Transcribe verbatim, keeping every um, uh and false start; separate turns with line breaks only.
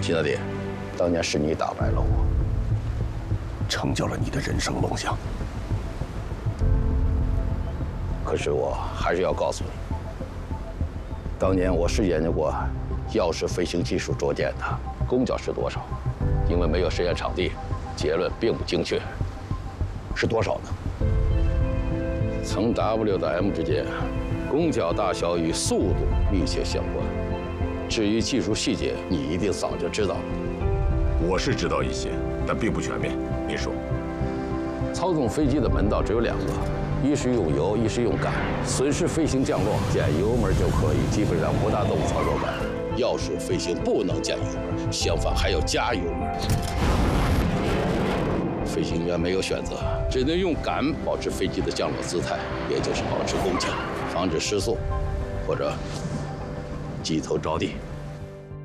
齐大帝，当年是你打败了我，
成就了你的人生梦想。
可是我还是要告诉你，当年我是研究过钥匙飞行技术着舰的，攻角是多少？因为没有实验场地，结论并不精确。是多少呢？从 W 到 M 之间，攻角大小与速度密切相关。至于技术细节，你一定早就知道了。
我是知道一些，但并不全面。你说，
操纵飞机的门道只有两个，一是用油，一是用杆。损失飞行降落，减油门就可以，基本上不大动操作杆。钥匙飞行不能减油门，相反还要加油门。飞行员没有选择，只能用杆保持飞机的降落姿态，也就是保持攻角，防止失速或者机头着地。